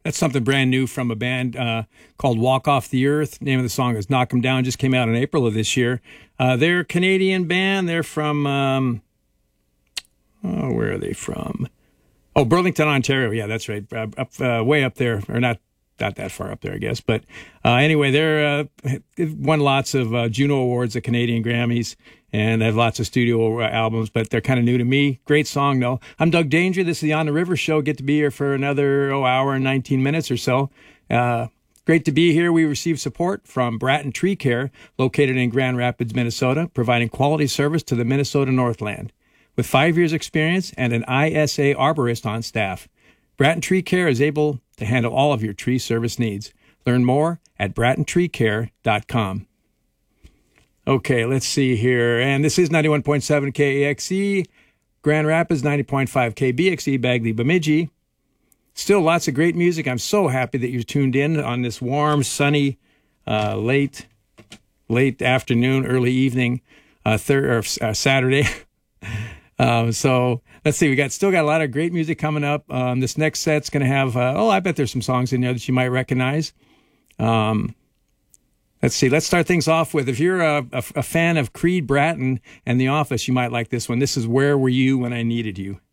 That's something brand new from a band called Walk Off the Earth. The name of the song is Knock 'Em Down. Just came out in April of this year. They're a Canadian band. They're from, where are they from? Oh, Burlington, Ontario. Yeah, that's right. Way up there, or not that far up there, I guess. But anyway, they've won lots of Juno Awards, the Canadian Grammys, and they have lots of studio albums, but they're kind of new to me. Great song, though. I'm Doug Danger. This is the On the River Show. Get to be here for another hour and 19 minutes or so. Great to be here. We receive support from Bratton Tree Care, located in Grand Rapids, Minnesota, providing quality service to the Minnesota Northland. With 5 years' experience and an ISA arborist on staff, Bratton Tree Care is able to handle all of your tree service needs. Learn more at brattentreecare.com. Okay, let's see here. And this is 91.7 KAXE, Grand Rapids, 90.5 KBXE, Bagley, Bemidji. Still lots of great music. I'm so happy that you're tuned in on this warm, sunny, late afternoon, early evening, Saturday. So let's see. We still got a lot of great music coming up. This next set's going to have, I bet there's some songs in there that you might recognize. Let's see. Let's start things off with, if you're a fan of Creed Bratton and The Office, you might like this one. This is Where Were You When I Needed You?